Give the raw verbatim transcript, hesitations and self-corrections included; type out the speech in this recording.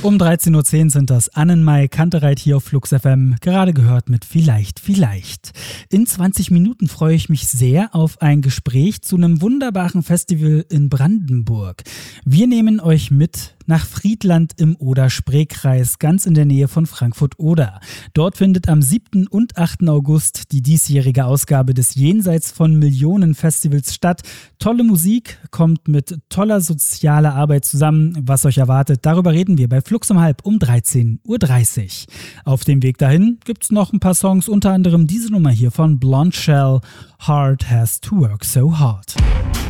Um dreizehn Uhr zehn sind das Annenmai Kantereit hier auf Flux F M, gerade gehört mit Vielleicht, Vielleicht. In zwanzig Minuten freue ich mich sehr auf ein Gespräch zu einem wunderbaren Festival in Brandenburg. Wir nehmen euch mit nach Friedland im Oder-Spree-Kreis, ganz in der Nähe von Frankfurt-Oder. Dort findet am siebten und achten August die diesjährige Ausgabe des Jenseits von Millionen Festivals statt. Tolle Musik kommt mit toller sozialer Arbeit zusammen. Was euch erwartet, darüber reden wir bei Flux um halb um dreizehn Uhr dreißig. Auf dem Weg dahin gibt's noch ein paar Songs, unter anderem diese Nummer hier von Blonde Shell, Heart Has to Work So Hard.